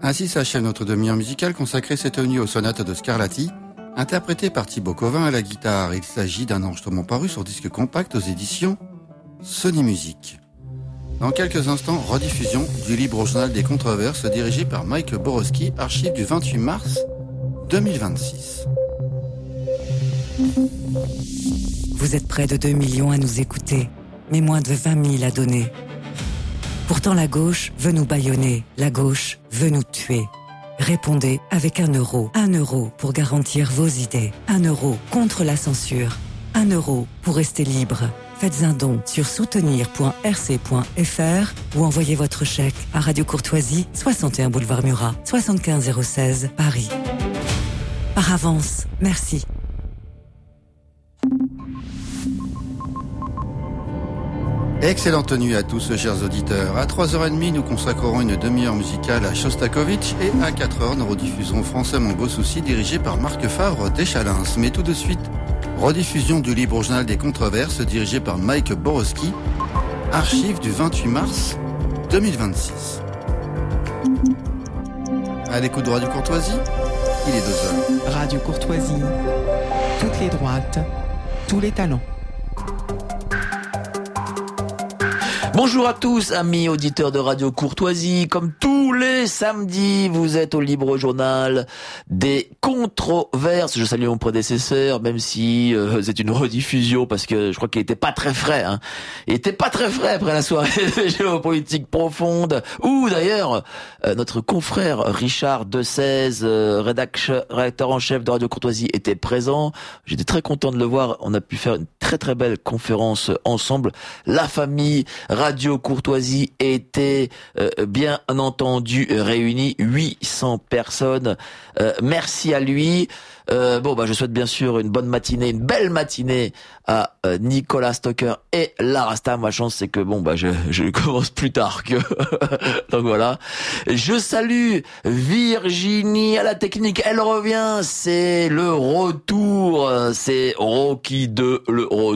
Ainsi s'achève notre demi-heure musicale consacrée cette nuit aux sonates de Scarlatti, interprétée par Thibaut Covin à la guitare. Il s'agit d'un enregistrement paru sur disque compact aux éditions Sony Music. Dans quelques instants, rediffusion du Libre Journal des Controverses dirigé par Mike Borowski, archive du 28 mars 2026. Vous êtes près de 2 millions à nous écouter, mais moins de 20 000 à donner. Pourtant la gauche veut nous bâillonner, la gauche veut nous tuer. Répondez avec 1 euro. 1 euro pour garantir vos idées. 1 euro contre la censure. 1 euro pour rester libre. Faites un don sur soutenir.rc.fr ou envoyez votre chèque à Radio Courtoisie, 61 boulevard Murat, 75 016, Paris. Par avance, merci. Excellente nuit à tous, chers auditeurs. À 3h30, nous consacrerons une demi-heure musicale à Shostakovich et à 4h, nous rediffuserons Français mon beau souci dirigé par Marc Favre d'Échalins. Mais tout de suite, rediffusion du Libre Journal des Controverses dirigé par Mike Borowski, archive du 28 mars 2026. À l'écoute de Radio Courtoisie, il est 2h. Radio Courtoisie, toutes les droites, tous les talents. Bonjour à tous, amis auditeurs de Radio Courtoisie. Comme tous les samedis, vous êtes au Libre Journal des Controverses. Je salue mon prédécesseur, même si c'est une rediffusion, parce que je crois qu'il était pas très frais. Il était pas très frais après la soirée de géopolitique profonde, où d'ailleurs notre confrère Richard Desèze, rédacteur en chef de Radio Courtoisie, était présent. J'étais très content de le voir. On a pu faire une très très belle conférence ensemble. La famille Radio Courtoisie était bien entendu réunie, 800 personnes. Merci à lui. Je souhaite bien sûr une bonne matinée, une belle matinée à Nicolas Stocker et Lara Stam. Ma chance, c'est que je commence plus tard que donc voilà. Je salue Virginie à la technique. Elle revient. C'est le retour. C'est Rocky 2, le retour.